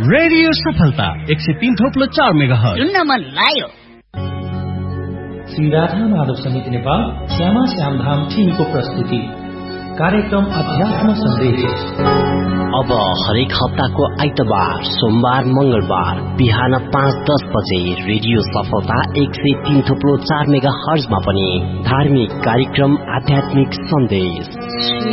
Radio सफलता 103.4 megahertz सुन्न मन लाग्यो। श्री राधा माधव समिति नेपाल श्यामा श्यामधाम टिमको प्रस्तुति कार्यक्रम अध्यात्म सन्देश। अब हरेक हप्ताको आइतबार, सोमबार, मंगलबार बिहान 5:10 बजे रेडियो सफलता 103.4 मेगाहर्जमा पनि धार्मिक कार्यक्रम आध्यात्मिक सन्देश।